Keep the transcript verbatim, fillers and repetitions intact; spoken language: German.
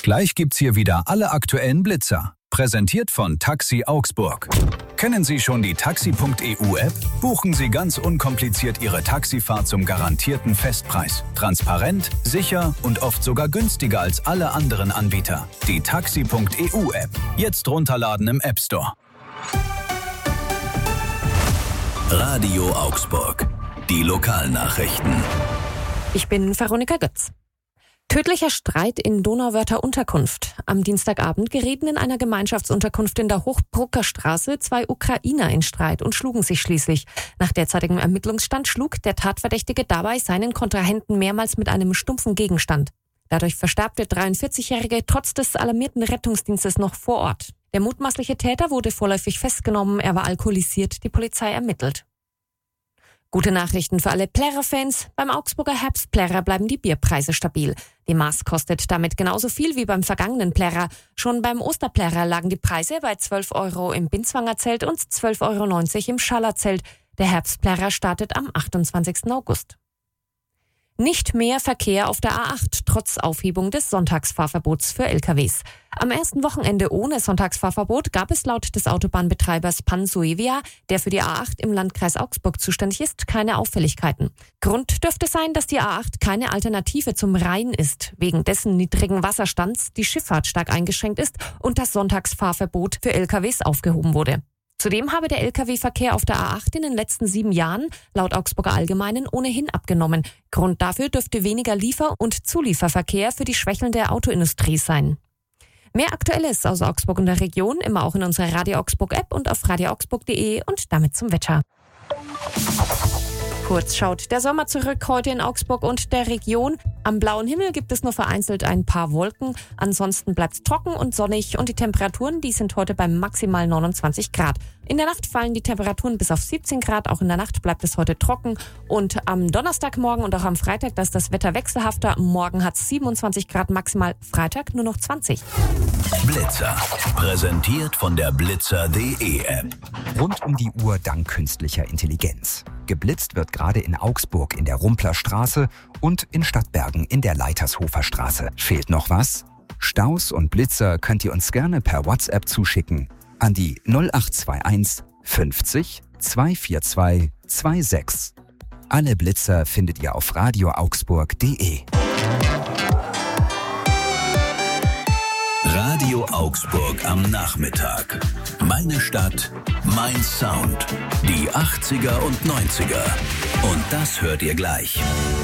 Gleich gibt's hier wieder alle aktuellen Blitzer. Präsentiert von Taxi Augsburg. Kennen Sie schon die taxi punkt e u App? Buchen Sie ganz unkompliziert Ihre Taxifahrt zum garantierten Festpreis. Transparent, sicher und oft sogar günstiger als alle anderen Anbieter. Die taxi punkt e u App. Jetzt runterladen im App Store. Radio Augsburg. Die Lokalnachrichten. Ich bin Veronika Götz. Tödlicher Streit in Donauwörther Unterkunft. Am Dienstagabend gerieten in einer Gemeinschaftsunterkunft in der Hochbrucker Straße zwei Ukrainer in Streit und schlugen sich schließlich. Nach derzeitigem Ermittlungsstand schlug der Tatverdächtige dabei seinen Kontrahenten mehrmals mit einem stumpfen Gegenstand. Dadurch verstarb der dreiundvierzigjährige trotz des alarmierten Rettungsdienstes noch vor Ort. Der mutmaßliche Täter wurde vorläufig festgenommen, er war alkoholisiert, die Polizei ermittelt. Gute Nachrichten für alle Plärrer-Fans. Beim Augsburger Herbstplärrer bleiben die Bierpreise stabil. Die Maß kostet damit genauso viel wie beim vergangenen Plärrer. Schon beim Osterplärrer lagen die Preise bei zwölf Euro im Binswanger Zelt und zwölf Euro neunzig im Schaller Zelt. Der Herbstplärrer startet am achtundzwanzigsten August. Nicht mehr Verkehr auf der A acht, trotz Aufhebung des Sonntagsfahrverbots für L K Ws. Am ersten Wochenende ohne Sonntagsfahrverbot gab es laut des Autobahnbetreibers Pansuevia, der für die A acht im Landkreis Augsburg zuständig ist, keine Auffälligkeiten. Grund dürfte sein, dass die A acht keine Alternative zum Rhein ist, wegen dessen niedrigen Wasserstands die Schifffahrt stark eingeschränkt ist und das Sonntagsfahrverbot für L K Ws aufgehoben wurde. Zudem habe der L K W-Verkehr auf der A acht in den letzten sieben Jahren laut Augsburger Allgemeinen ohnehin abgenommen. Grund dafür dürfte weniger Liefer- und Zulieferverkehr für die schwächelnde Autoindustrie sein. Mehr Aktuelles aus Augsburg und der Region immer auch in unserer Radio Augsburg App und auf radio augsburg punkt de und damit zum Wetter. Kurz schaut der Sommer zurück heute in Augsburg und der Region. Am blauen Himmel gibt es nur vereinzelt ein paar Wolken. Ansonsten bleibt es trocken und sonnig und die Temperaturen, die sind heute bei maximal neunundzwanzig Grad. In der Nacht fallen die Temperaturen bis auf siebzehn Grad. Auch in der Nacht bleibt es heute trocken. Und am Donnerstagmorgen und auch am Freitag, da ist das Wetter wechselhafter. Morgen hat es siebenundzwanzig Grad maximal, Freitag nur noch zwanzig. Blitzer. Präsentiert von der blitzer punkt de App. Rund um die Uhr dank künstlicher Intelligenz. Geblitzt wird gerade in Augsburg in der Rumpler Straße und in Stadtbergen in der Leitershofer Straße. Fehlt noch was? Staus und Blitzer könnt ihr uns gerne per WhatsApp zuschicken an die null acht zwei eins fünfzig zweihundertvierundzwanzig sechsundzwanzig. Alle Blitzer findet ihr auf radio augsburg punkt de. Radio Augsburg am Nachmittag. Meine Stadt, mein Sound. Die achtziger und neunziger. Und das hört ihr gleich.